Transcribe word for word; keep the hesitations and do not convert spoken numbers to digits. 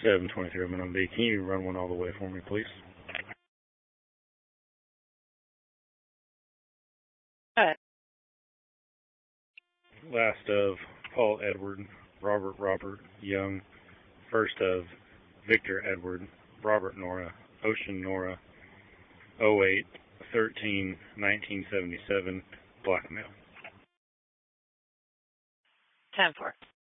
seven twenty-three, I'm on B. Can you run one all the way for me, please? All right. Last of Paul Edward, Robert Robert Young. First of Victor Edward, Robert Nora, Ocean Nora, oh eight thirteen nineteen seventy-seven, blackmail. ten four.